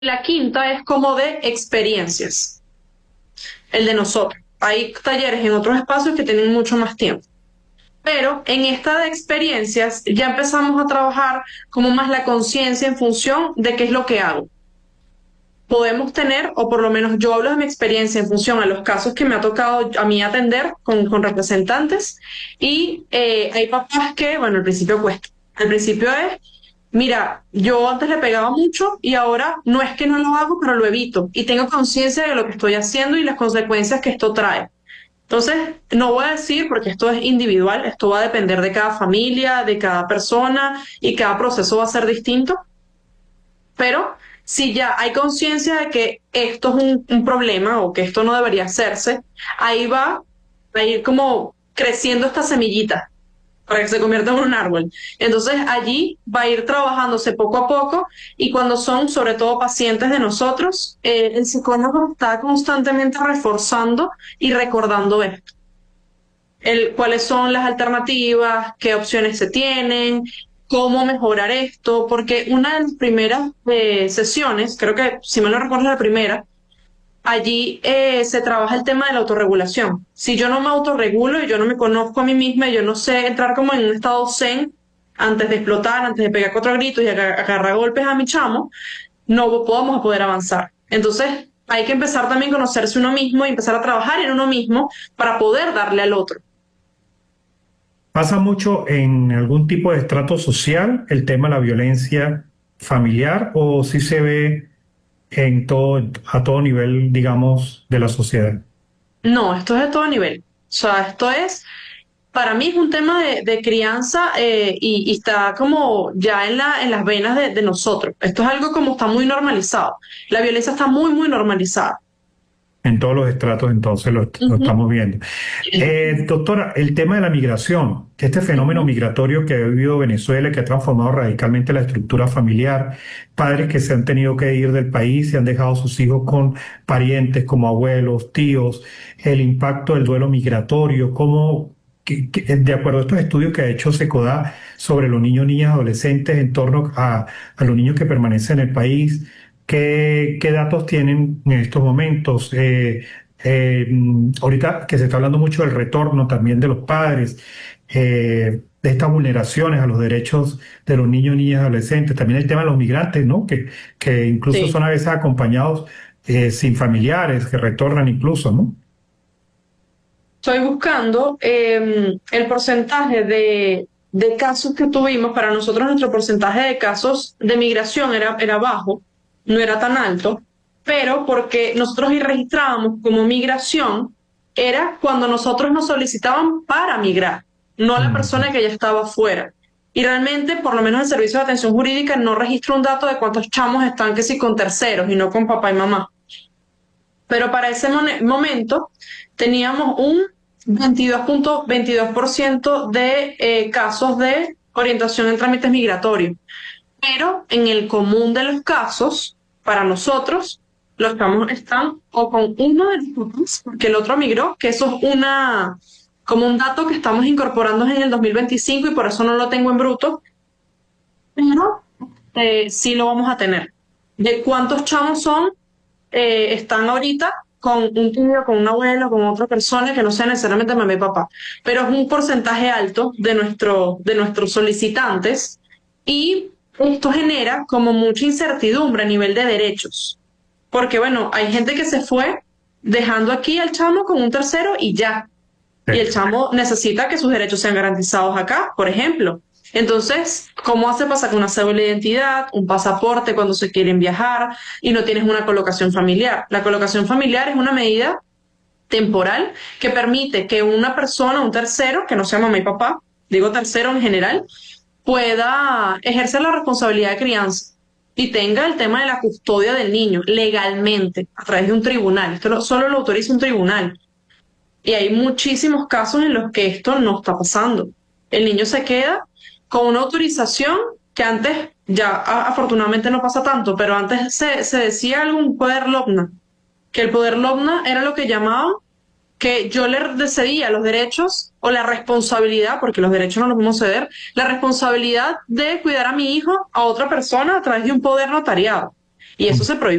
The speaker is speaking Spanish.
La quinta es como de experiencias, el de nosotros. Hay talleres en otros espacios que tienen mucho más tiempo. Pero en esta de experiencias ya empezamos a trabajar como más la conciencia en función de qué es lo que hago. Podemos tener, o por lo menos yo hablo de mi experiencia en función a los casos que me ha tocado a mí atender con representantes, y hay papás que, bueno, al principio cuesta. Al principio es, mira, yo antes le pegaba mucho y ahora no es que no lo hago, pero lo evito y tengo conciencia de lo que estoy haciendo y las consecuencias que esto trae. Entonces, no voy a decir, porque esto es individual, esto va a depender de cada familia, de cada persona, y cada proceso va a ser distinto, pero si ya hay conciencia de que esto es un problema o que esto no debería hacerse, ahí va a ir como creciendo esta semillita para que se convierta en un árbol. Entonces allí va a ir trabajándose poco a poco, y cuando son sobre todo pacientes de nosotros, el psicólogo está constantemente reforzando y recordando esto. Cuáles son las alternativas, qué opciones se tienen, cómo mejorar esto, porque una de las primeras sesiones, creo que si me lo recuerdo es la primera, allí se trabaja el tema de la autorregulación. Si yo no me autorregulo y yo no me conozco a mí misma, y yo no sé entrar como en un estado zen antes de explotar, antes de pegar cuatro gritos y agarrar golpes a mi chamo, no podemos poder avanzar. Entonces hay que empezar también a conocerse uno mismo y empezar a trabajar en uno mismo para poder darle al otro. ¿Pasa mucho en algún tipo de estrato social el tema de la violencia familiar o si se ve en todo, a todo nivel, digamos, de la sociedad? No, esto es de todo nivel. O sea, esto es, para mí es un tema de crianza, y está como ya en las venas de nosotros. Esto es algo como está muy normalizado. La violencia está muy, muy normalizada. En todos los estratos, entonces lo Ujú, estamos viendo. Doctora, el tema de la migración, este fenómeno ujú. migratorio que ha vivido Venezuela, que ha transformado radicalmente la estructura familiar, padres que se han tenido que ir del país y han dejado a sus hijos con parientes como abuelos, tíos, el impacto del duelo migratorio, cómo, de acuerdo a estos estudios que ha hecho SECODA sobre los niños, niñas, adolescentes en torno a los niños que permanecen en el país. ¿Qué datos tienen en estos momentos? Ahorita que se está hablando mucho del retorno también de los padres, de estas vulneraciones a los derechos de los niños, niñas, adolescentes, también el tema de los migrantes, ¿no? Que incluso Sí. son a veces acompañados sin familiares, que retornan incluso, ¿no? Estoy buscando el porcentaje de casos que tuvimos. Para nosotros nuestro porcentaje de casos de migración era bajo, no era tan alto, pero porque nosotros registrábamos como migración era cuando nosotros nos solicitaban para migrar, no la persona Mm. que ya estaba fuera. Y realmente, por lo menos el Servicio de Atención Jurídica no registra un dato de cuántos chamos están que sí con terceros y no con papá y mamá. Pero para ese momento teníamos un 22.22% de casos de orientación en trámites migratorios. Pero en el común de los casos, para nosotros, los chamos están o con uno de los papás, porque el otro migró, que eso es como un dato que estamos incorporando en el 2025 y por eso no lo tengo en bruto, pero sí lo vamos a tener. ¿De cuántos chamos son? Están ahorita con un tío, con un abuelo, con otra persona que no sea necesariamente mamá y papá, pero es un porcentaje alto de nuestros solicitantes, y esto genera como mucha incertidumbre a nivel de derechos, porque bueno, hay gente que se fue dejando aquí al chamo con un tercero y ya, y el chamo necesita que sus derechos sean garantizados acá, por ejemplo. Entonces, ¿cómo hace para sacar una cédula de identidad, un pasaporte cuando se quieren viajar y no tienes una colocación familiar? La colocación familiar es una medida temporal que permite que una persona, un tercero, que no sea mamá y papá, digo tercero en general, pueda ejercer la responsabilidad de crianza y tenga el tema de la custodia del niño legalmente a través de un tribunal. Solo lo autoriza un tribunal. Y hay muchísimos casos en los que esto no está pasando. El niño se queda con una autorización que antes, ya afortunadamente no pasa tanto, pero antes se decía algún poder lobna, que el poder lobna era lo que llamaban que yo le cedía los derechos o la responsabilidad, porque los derechos no los podemos ceder, la responsabilidad de cuidar a mi hijo a otra persona a través de un poder notariado. y eso se prohibió.